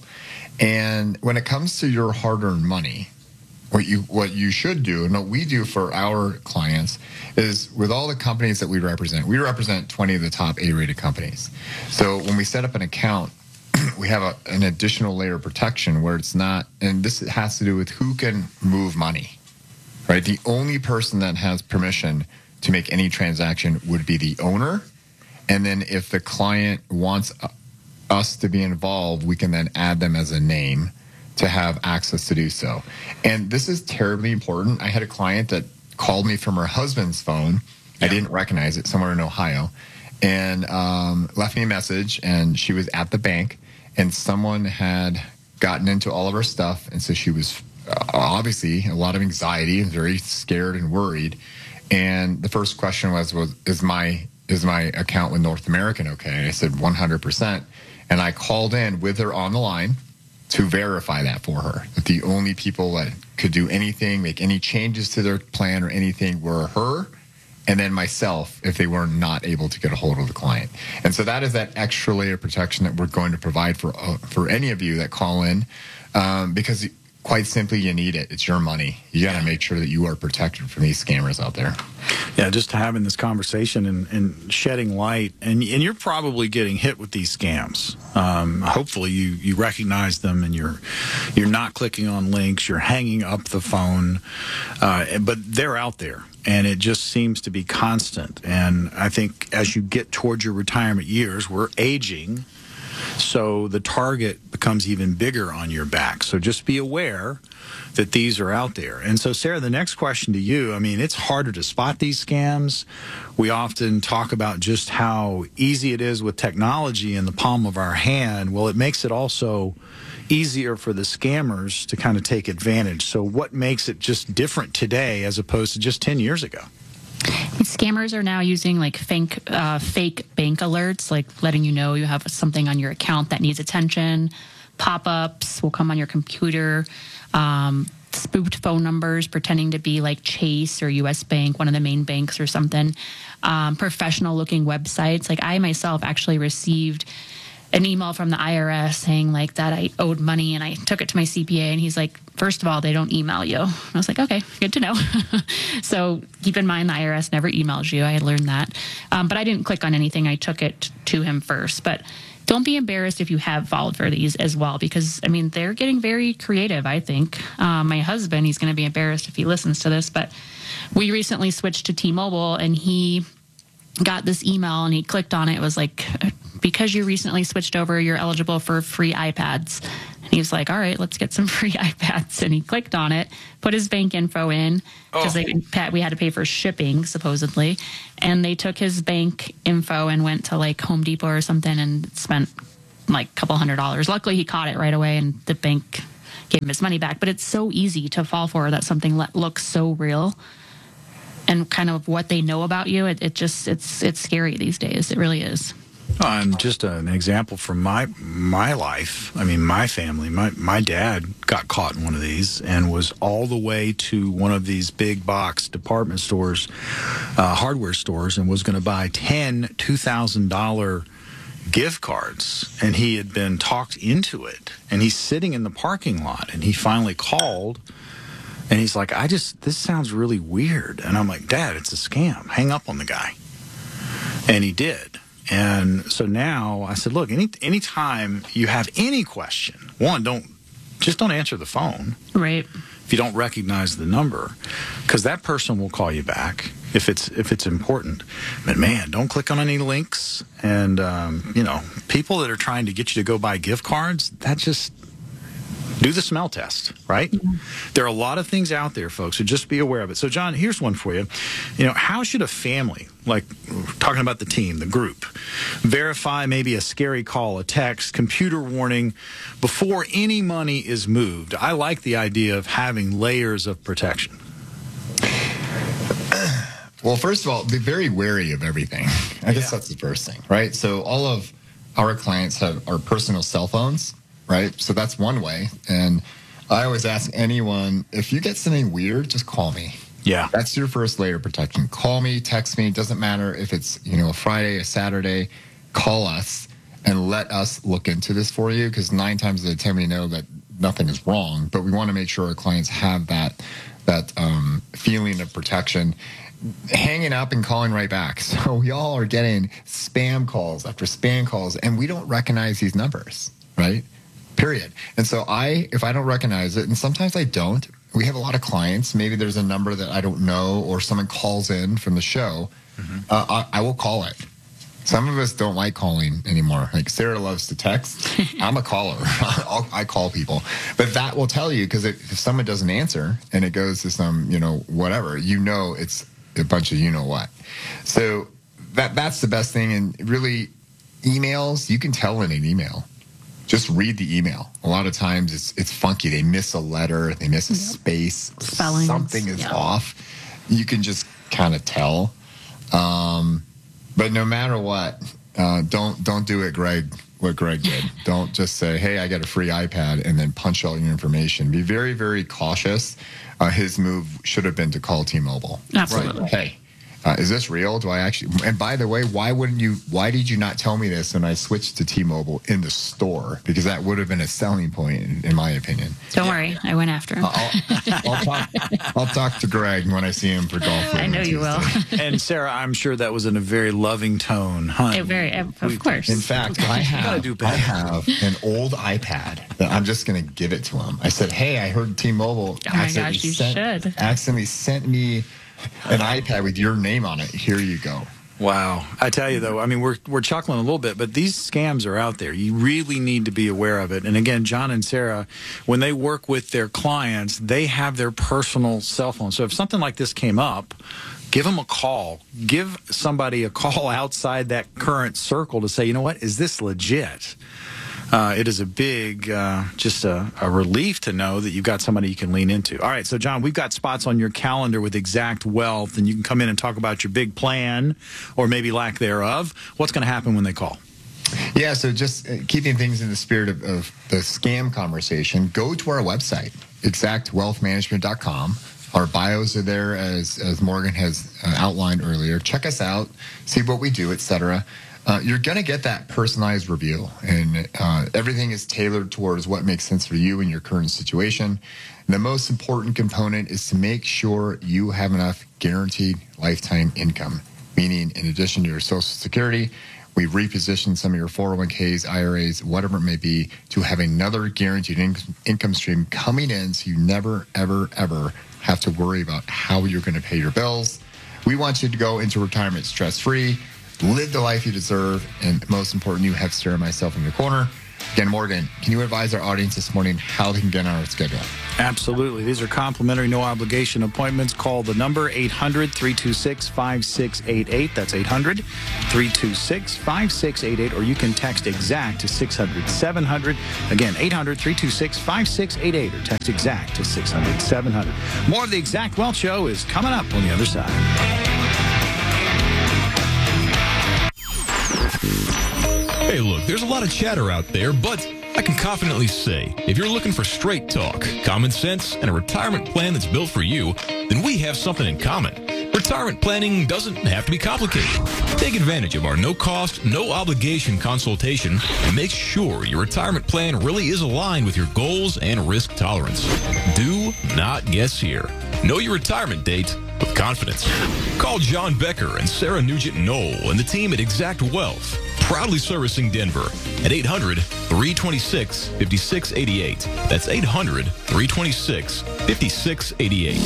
And when it comes to your hard-earned money, what you, what you should do, and what we do for our clients is with all the companies that we represent, we represent twenty of the top A-rated companies. So when we set up an account, we have a, an additional layer of protection where it's not, and this has to do with who can move money, right? The only person that has permission to make any transaction would be the owner. And then if the client wants us to be involved, we can then add them as a name to have access to do so. And this is terribly important. I had a client that called me from her husband's phone. I didn't recognize it, somewhere in Ohio, and um, left me a message, and she was at the bank, and someone had gotten into all of her stuff, and so she was uh, obviously a lot of anxiety, very scared and worried. And the first question was, was is my is my account with North American okay? And I said one hundred percent. And I called in with her on the line to verify that for her, that the only people that could do anything, make any changes to their plan or anything were her and then myself if they were not able to get a hold of the client. And so that is that extra layer of protection that we're going to provide for uh, for any of you that call in, um, because quite simply, you need it. It's your money. You got to make sure that you are protected from these scammers out there. Yeah, just having this conversation and, and shedding light, and and you're probably getting hit with these scams. Um, hopefully, you you recognize them, and you're you're not clicking on links. You're hanging up the phone, uh, but they're out there, and it just seems to be constant. And I think as you get towards your retirement years, we're aging. So the target becomes even bigger on your back. So just be aware that these are out there. And so, Sarah, the next question to you, I mean, it's harder to spot these scams. We often talk about just how easy it is with technology in the palm of our hand. Well, it makes it also easier for the scammers to kind of take advantage. So what makes it just different today as opposed to just ten years ago? Scammers are now using like fake, uh, fake bank alerts, like letting you know you have something on your account that needs attention. Pop-ups will come on your computer. Um, spoofed phone numbers pretending to be like Chase or U S Bank, one of the main banks or something. Um, professional-looking websites. Like I myself actually received an email from the I R S saying like that I owed money, and I took it to my C P A, and he's like, first of all, they don't email you. And I was like, okay, good to know. So keep in mind the I R S never emails you. I had learned that. Um, but I didn't click on anything. I took it to him first. But don't be embarrassed if you have fallen for these as well, because, I mean, they're getting very creative, I think. Um, my husband, he's going to be embarrassed if he listens to this, but we recently switched to T-Mobile, and he got this email, and he clicked on it. It was like, because you recently switched over, you're eligible for free iPads. And he was like, all right, let's get some free iPads. And he clicked on it, put his bank info in, because oh. we had to pay for shipping, supposedly. And they took his bank info and went to like Home Depot or something and spent like a couple hundred dollars. Luckily, he caught it right away, and the bank gave him his money back. But it's so easy to fall for that something that looks so real. And kind of what they know about you, it, it just, it's it's scary these days. It really is. And just an example from my my life, I mean, my family, my, my dad got caught in one of these and was all the way to one of these big box department stores, uh, hardware stores, and was going to buy ten two thousand dollars gift cards. And he had been talked into it. And he's sitting in the parking lot, and he finally called. And he's like, I just, this sounds really weird. And I'm like, Dad, it's a scam. Hang up on the guy. And he did. And so now I said, look, any anytime you have any question, one, don't, just don't answer the phone. Right. If you don't recognize the number, because that person will call you back if it's if it's important. But man, don't click on any links. And, um, you know, people that are trying to get you to go buy gift cards, that just... do the smell test, right? Mm-hmm. There are a lot of things out there, folks, so just be aware of it. So, John, here's one for you. You know, how should a family, like talking about the team, the group, verify maybe a scary call, a text, computer warning before any money is moved? I like the idea of having layers of protection. Well, first of all, be very wary of everything. I guess yeah. that's the first thing, right? So all of our clients have our personal cell phones. Right? So that's one way. And I always ask anyone, if you get something weird, just call me. Yeah. That's your first layer of protection. Call me, text me. It doesn't matter if it's, you know, a Friday, a Saturday. Call us and let us look into this for you, because nine times out of ten we know that nothing is wrong, but we want to make sure our clients have that that um, feeling of protection. Hanging up and calling right back. So we all are getting spam calls after spam calls, and we don't recognize these numbers, right? Period. And so I, if I don't recognize it, and sometimes I don't, we have a lot of clients, maybe there's a number that I don't know, or someone calls in from the show, mm-hmm. uh, I, I will call it. Some of us don't like calling anymore. Like Sarah loves to text. I'm a caller. I'll, I call people. But that will tell you, because if someone doesn't answer and it goes to some, you know, whatever, you know it's a bunch of you know what. So that that's the best thing. And really, emails, you can tell in an email. Just read the email. A lot of times it's it's funky. They miss a letter. They miss a yep. space. Spelling. Something is yep. off. You can just kind of tell. Um, but no matter what, uh, don't don't do it, Greg, what Greg did. Don't just say, hey, I got a free iPad, and then punch all your information. Be very, very cautious. Uh, his move should have been to call T-Mobile. Absolutely. Right. Hey. Uh, is this real? Do I actually? And by the way, why wouldn't you? Why did you not tell me this when I switched to T-Mobile in the store? Because that would have been a selling point, in, in my opinion. Don't yeah. worry, I went after him. I'll, I'll, talk, I'll talk to Greg when I see him for golf. I know you will. And Sarah, I'm sure that was in a very loving tone, huh? It very, of course. In fact, I have I have an old iPad that I'm just going to give it to him. I said, hey, I heard T-Mobile. Oh my gosh, you sent, should. Accidentally sent me an iPad with your name on it. Here you go. Wow. I tell you, though, I mean, we're we're chuckling a little bit, but these scams are out there. You really need to be aware of it. And again, John and Sarah, when they work with their clients, they have their personal cell phone. So if something like this came up, give them a call. Give somebody a call outside that current circle to say, you know what, is this legit? Uh, it is a big, uh, just a, a relief to know that you've got somebody you can lean into. All right, so John, we've got spots on your calendar with Exact Wealth, and you can come in and talk about your big plan or maybe lack thereof. What's going to happen when they call? Yeah, so just uh, keeping things in the spirit of, of the scam conversation, go to our website, exact wealth management dot com. Our bios are there, as, as Morgan has uh, outlined earlier. Check us out, see what we do, et cetera. Uh, you're going to get that personalized review, and uh, everything is tailored towards what makes sense for you in your current situation. And the most important component is to make sure you have enough guaranteed lifetime income, meaning in addition to your Social Security, we reposition some of your four oh one k's, I R As, whatever it may be, to have another guaranteed in- income stream coming in so you never, ever, ever have to worry about how you're going to pay your bills. We want you to go into retirement stress-free, live the life you deserve, and most important, you have Sarah and myself in your corner. Again, Morgan, can you advise our audience this morning how they can get on our schedule? Absolutely. These are complimentary, no-obligation appointments. Call the number eight hundred, three two six, five six eight eight. That's eight hundred, three two six, five six eight eight. Or you can text EXACT to six hundred, seven hundred. Again, eight hundred, three two six, five six eight eight. Or text EXACT to six hundred, seven hundred. More of the Exact Wealth Show is coming up on the other side. Hey, look, there's a lot of chatter out there, but I can confidently say, if you're looking for straight talk, common sense, and a retirement plan that's built for you, then we have something in common. Retirement planning doesn't have to be complicated. Take advantage of our no-cost, no-obligation consultation and make sure your retirement plan really is aligned with your goals and risk tolerance. Do not guess here. Know your retirement date with confidence. Call John Becker and Sarah Nugent-Knoll and the team at Exact Wealth, proudly servicing Denver at eight hundred, three two six, five six eight eight. That's eight hundred, three two six, five six eight eight.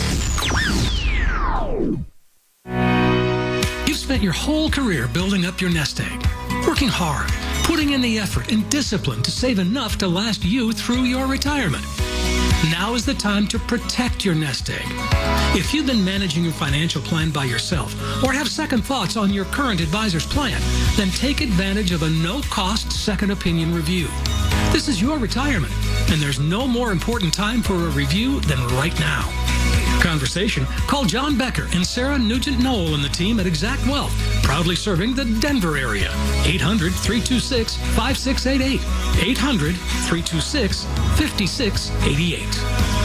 You've spent your whole career building up your nest egg, working hard, putting in the effort and discipline to save enough to last you through your retirement. Now is the time to protect your nest egg. If you've been managing your financial plan by yourself or have second thoughts on your current advisor's plan, then take advantage of a no-cost second opinion review. This is your retirement, and there's no more important time for a review than right now. Conversation, call John Becker and Sarah Nugent-Knoll and the team at Exact Wealth, proudly serving the Denver area. eight hundred, three two six, five six eight eight. eight hundred, three two six, five six eight eight.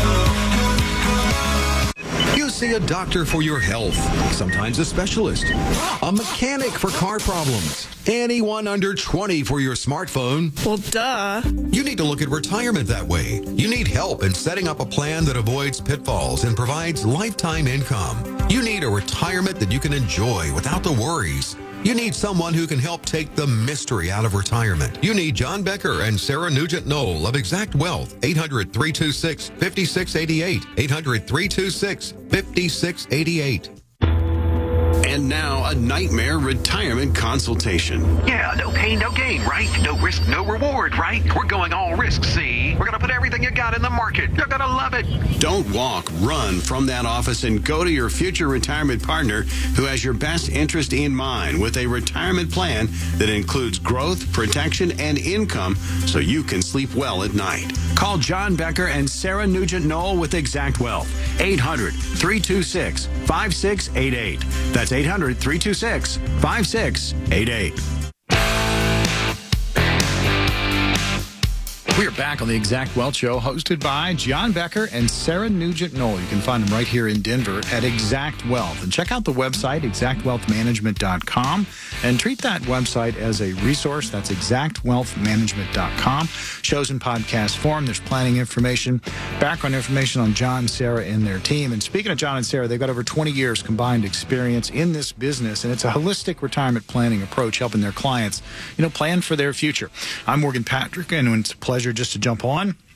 You see a doctor for your health, sometimes a specialist, a mechanic for car problems, anyone under twenty for your smartphone. Well, duh. You need to look at retirement that way. You need help in setting up a plan that avoids pitfalls and provides lifetime income. You need a retirement that you can enjoy without the worries. You need someone who can help take the mystery out of retirement. You need John Becker and Sarah Nugent-Knoll of Exact Wealth. eight hundred, three two six, five six eight eight. eight hundred, three two six, five six eight eight. And now, a nightmare retirement consultation. Yeah, no pain, no gain, right? No risk, no reward, right? We're going all risk, see? We're going to put everything you got in the market. You're going to love it. Don't walk, run from that office and go to your future retirement partner who has your best interest in mind with a retirement plan that includes growth, protection, and income so you can sleep well at night. Call John Becker and Sarah Nugent-Knoll with Exact Wealth. eight hundred, three two six, five six eight eight. That's eight hundred, three two six, five six eight eight. We are back on the Exact Wealth Show, hosted by John Becker and Sarah Nugent-Knoll. You can find them right here in Denver at Exact Wealth. And check out the website, exact wealth management dot com, and treat that website as a resource. That's exact wealth management dot com. Shows in podcast form. There's planning information, background information on John, Sarah, and their team. And speaking of John and Sarah, they've got over twenty years combined experience in this business, and it's a holistic retirement planning approach, helping their clients, you know, plan for their future. I'm Morgan Patrick, and it's a pleasure just to jump on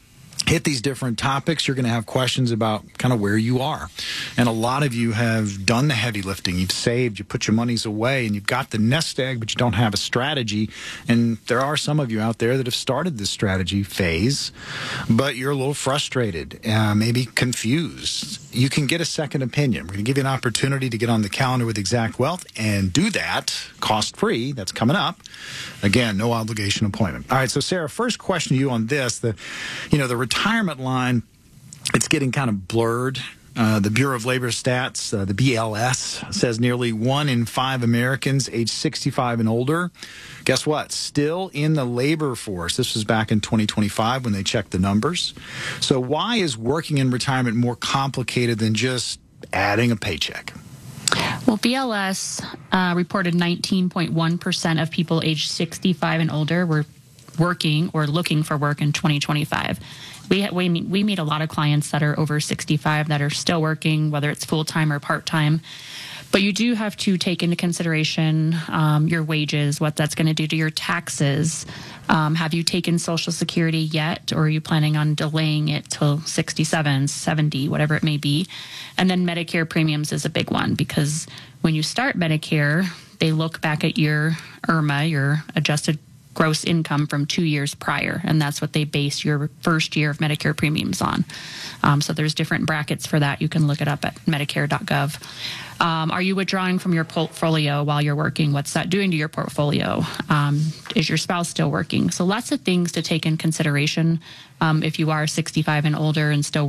hit these different topics, you're going to have questions about kind of where you are. And a lot of you have done the heavy lifting. You've saved, you put your monies away, and you've got the nest egg, but you don't have a strategy. And there are some of you out there that have started this strategy phase, but you're a little frustrated, uh, maybe confused. You can get a second opinion. We're going to give you an opportunity to get on the calendar with Exact Wealth and do that cost-free. That's coming up. Again, no obligation appointment. All right, so Sarah, first question to you on this. The, you know, the retirement line, it's getting kind of blurred. Uh, the Bureau of Labor Stats, uh, the B L S, says nearly one in five Americans age sixty-five and older, guess what, still in the labor force. This was back in twenty twenty-five when they checked the numbers. So why is working in retirement more complicated than just adding a paycheck? Well, B L S uh, reported nineteen point one percent of people aged sixty-five and older were working or looking for work in twenty twenty-five. We, we, we meet a lot of clients that are over sixty-five that are still working, whether it's full-time or part-time. But you do have to take into consideration um, your wages, what that's going to do to your taxes. Um, have you taken Social Security yet, or are you planning on delaying it till sixty-seven, seventy, whatever it may be? And then Medicare premiums is a big one, because when you start Medicare, they look back at your I R M A, your adjusted gross income from two years prior, and that's what they base your first year of Medicare premiums on. Um, so there's different brackets for that. You can look it up at medicare dot gov. Um, are you withdrawing from your portfolio while you're working? What's that doing to your portfolio? Um, is your spouse still working? So lots of things to take in consideration um, if you are sixty-five and older and still